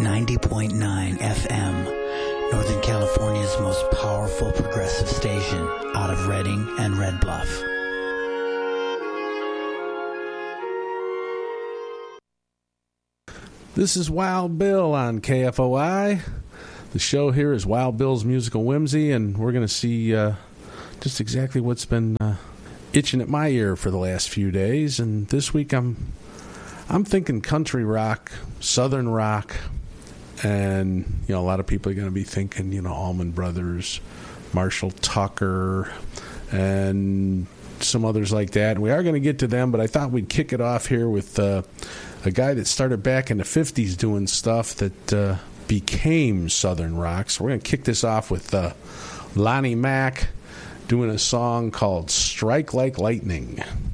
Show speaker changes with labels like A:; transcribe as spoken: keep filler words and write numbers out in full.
A: ninety point nine F M, Northern California's most powerful progressive station, out of Redding and Red Bluff.
B: This is Wild Bill on K F O I. The show here is Wild Bill's Musical Whimsy, and we're going to see uh, just exactly what's been uh, itching at my ear for the last few days. And this week I'm I'm thinking country rock, southern rock, and you know a lot of people are going to be thinking you know Allman Brothers, Marshall Tucker, and some others like that. We are going to get to them, but I thought we'd kick it off here with uh, a guy that started back in the fifties doing stuff that uh, became southern rock. So we're going to kick this off with uh, Lonnie Mack doing a song called Strike Like Lightning.